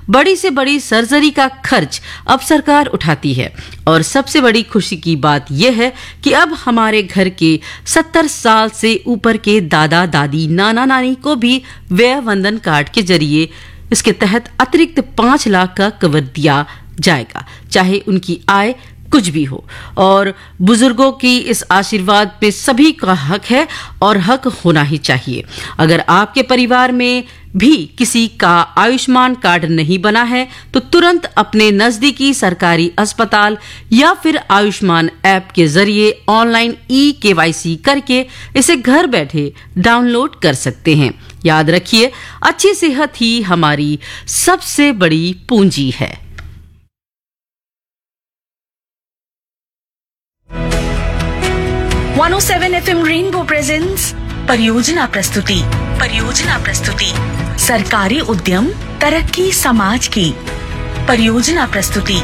बड़ी से बड़ी सर्जरी का खर्च अब सरकार उठाती है। और सबसे बड़ी खुशी की बात यह है कि अब हमारे घर के 70 साल से ऊपर के दादा दादी नाना नानी को भी व्यय वंदन कार्ड के जरिए इसके तहत अतिरिक्त 5 लाख का कवर दिया जाएगा, चाहे उनकी आय कुछ भी हो। और बुजुर्गों की इस आशीर्वाद पे सभी का हक है और हक होना ही चाहिए। अगर आपके परिवार में भी किसी का आयुष्मान कार्ड नहीं बना है तो तुरंत अपने नजदीकी सरकारी अस्पताल या फिर आयुष्मान ऐप के जरिए ऑनलाइन KYC करके इसे घर बैठे डाउनलोड कर सकते हैं। याद रखिए, अच्छी सेहत ही हमारी सबसे बड़ी पूंजी है। 107 FM रेनबो प्रेजेंट्स परियोजना प्रस्तुति सरकारी उद्यम तरक्की समाज की परियोजना प्रस्तुति।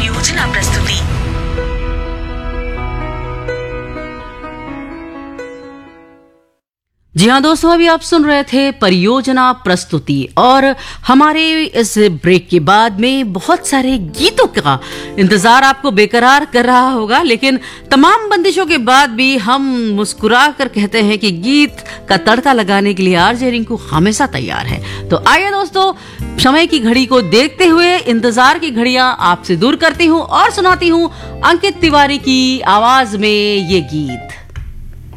जी हाँ दोस्तों, अभी आप सुन रहे थे परियोजना प्रस्तुति। और हमारे इस ब्रेक के बाद में बहुत सारे गीतों का इंतजार आपको बेकरार कर रहा होगा, लेकिन तमाम बंदिशों के बाद भी हम मुस्कुरा कर कहते हैं कि गीत का तड़का लगाने के लिए आरजे रिंकू हमेशा तैयार है। तो आइए दोस्तों, समय की घड़ी को देखते हुए इंतजार की घड़ियां आपसे दूर करती हूँ और सुनाती हूँ अंकित तिवारी की आवाज में ये गीत।